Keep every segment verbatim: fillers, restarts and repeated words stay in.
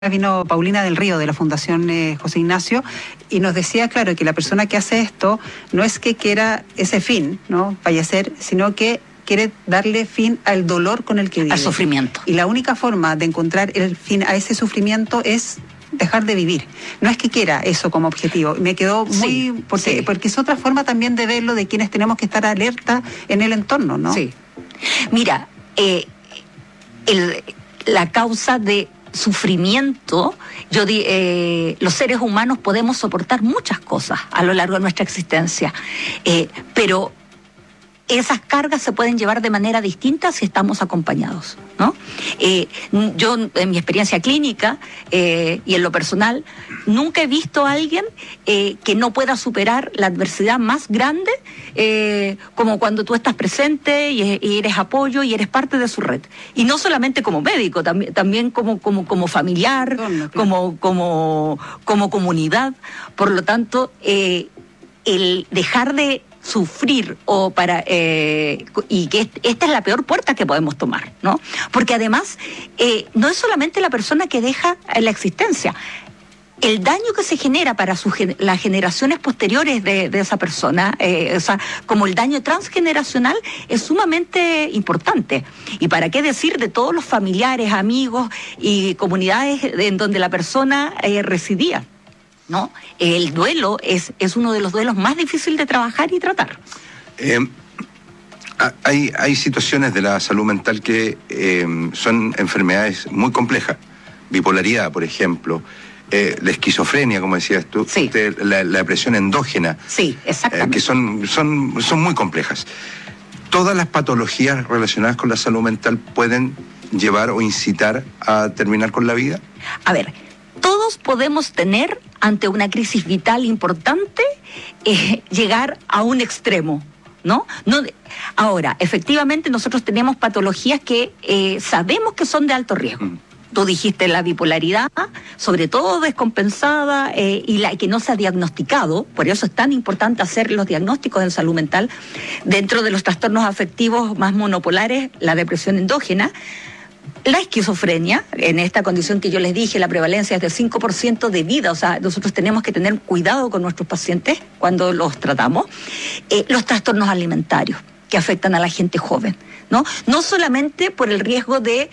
Vino Paulina del Río de la Fundación eh, José Ignacio y nos decía, claro, que la persona que hace esto no es que quiera ese fin, ¿no? Fallecer, sino que quiere darle fin al dolor con el que vive. Al sufrimiento. Y la única forma de encontrar el fin a ese sufrimiento es dejar de vivir. No es que quiera eso como objetivo. Me quedó muy... Sí, porque, sí. porque es otra forma también de verlo, de quienes tenemos que estar alerta en el entorno, ¿no? Sí. Mira, eh, el, la causa de sufrimiento, yo di, eh, los seres humanos podemos soportar muchas cosas a lo largo de nuestra existencia, eh, pero esas cargas se pueden llevar de manera distinta si estamos acompañados, ¿no? Eh, yo, en mi experiencia clínica eh, y en lo personal, nunca he visto a alguien eh, que no pueda superar la adversidad más grande, eh, como cuando tú estás presente y, y eres apoyo y eres parte de su red. Y no solamente como médico, también, también como, como, como familiar, no, no, claro. como, como, como comunidad. Por lo tanto, eh, el dejar de sufrir o para eh, y que esta es la peor puerta que podemos tomar, ¿no? Porque además eh, no es solamente la persona que deja la existencia, el daño que se genera para sus, las generaciones posteriores de, de esa persona, eh, o sea, como el daño transgeneracional es sumamente importante. Y para qué decir de todos los familiares, amigos y comunidades en donde la persona eh, residía. ¿No? El duelo es, es uno de los duelos más difíciles de trabajar y tratar. Eh, hay, hay situaciones de la salud mental que eh, son enfermedades muy complejas. Bipolaridad, por ejemplo, eh, la esquizofrenia, como decías tú, sí. usted, la, la depresión endógena. Sí, exactamente. Eh, que son, son, son muy complejas. ¿Todas las patologías relacionadas con la salud mental pueden llevar o incitar a terminar con la vida? A ver, todos podemos tener, ante una crisis vital importante, eh, llegar a un extremo, ¿no? no ahora, efectivamente, nosotros tenemos patologías que eh, sabemos que son de alto riesgo. Mm. Tú dijiste la bipolaridad, sobre todo descompensada eh, y la que no se ha diagnosticado, por eso es tan importante hacer los diagnósticos en salud mental. Dentro de los trastornos afectivos más monopolares, la depresión endógena, la esquizofrenia, en esta condición que yo les dije, la prevalencia es del cinco por ciento de vida, o sea, nosotros tenemos que tener cuidado con nuestros pacientes cuando los tratamos. Eh, los trastornos alimentarios que afectan a la gente joven, ¿no? No solamente por el riesgo de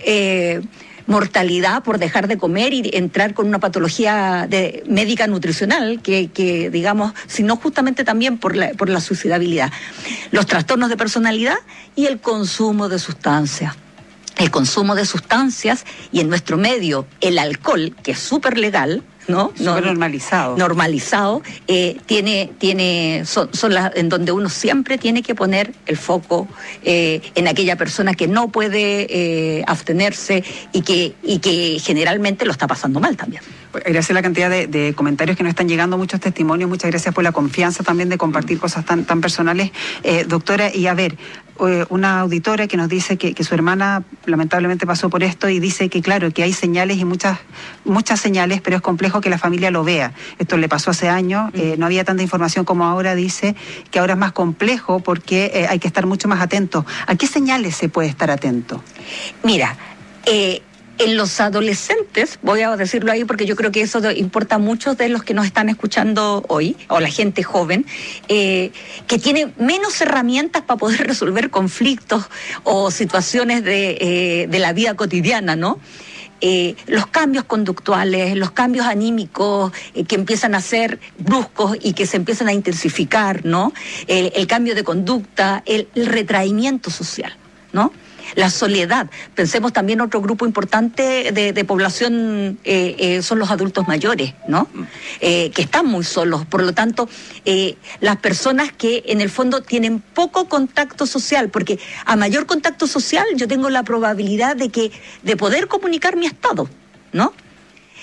eh, mortalidad por dejar de comer y entrar con una patología de, médica nutricional, que, que digamos, sino justamente también por la, por la suicidabilidad. Los trastornos de personalidad y el consumo de sustancias. El consumo de sustancias y en nuestro medio el alcohol, que es súper legal, ¿no? Súper normalizado. Normalizado, eh, tiene, tiene, son, son las en donde uno siempre tiene que poner el foco eh, en aquella persona que no puede eh, abstenerse y que, y que generalmente lo está pasando mal también. Gracias a la cantidad de, de comentarios que nos están llegando, muchos testimonios, muchas gracias por la confianza también de compartir cosas tan, tan personales. Eh, doctora, y a ver, eh, una auditora que nos dice que, que su hermana lamentablemente pasó por esto y dice que claro, que hay señales y muchas, muchas señales, pero es complejo que la familia lo vea. Esto le pasó hace años, eh, no había tanta información como ahora, dice que ahora es más complejo porque eh, hay que estar mucho más atento. ¿A qué señales se puede estar atento? Mira, eh... en los adolescentes, voy a decirlo ahí porque yo creo que eso importa a muchos de los que nos están escuchando hoy, o la gente joven, eh, que tiene menos herramientas para poder resolver conflictos o situaciones de, eh, de la vida cotidiana, ¿no? Eh, los cambios conductuales, los cambios anímicos eh, que empiezan a ser bruscos y que se empiezan a intensificar, ¿no? El, el cambio de conducta, el, el retraimiento social, ¿no? La soledad. Pensemos también otro grupo importante de, de población eh, eh, son los adultos mayores, ¿no? Eh, que están muy solos. Por lo tanto, eh, las personas que en el fondo tienen poco contacto social, porque a mayor contacto social yo tengo la probabilidad de que de poder comunicar mi estado, ¿no?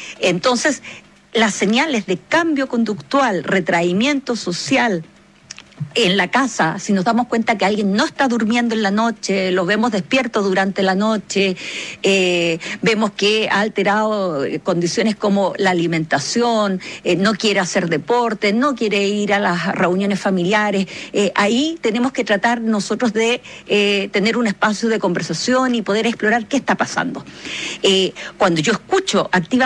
Entonces, las señales de cambio conductual, retraimiento social, en la casa, si nos damos cuenta que alguien no está durmiendo en la noche, lo vemos despierto durante la noche, eh, vemos que ha alterado condiciones como la alimentación, eh, no quiere hacer deporte, no quiere ir a las reuniones familiares, eh, ahí tenemos que tratar nosotros de eh, tener un espacio de conversación y poder explorar qué está pasando. Eh, cuando yo escucho activamente